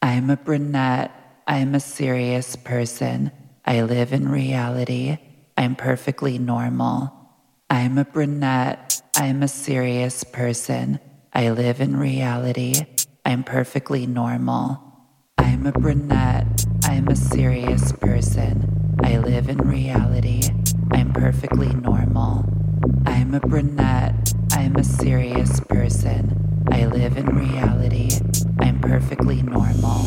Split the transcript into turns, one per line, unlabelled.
I'm a brunette. I'm a serious person. I live in reality. I'm perfectly normal. I'm a brunette. I'm a serious person. I live in reality. I'm perfectly normal. I'm a brunette. I'm a serious person. I live in reality. I'm perfectly normal. I'm a brunette. I'm a serious person. I live in reality. I'm perfectly normal.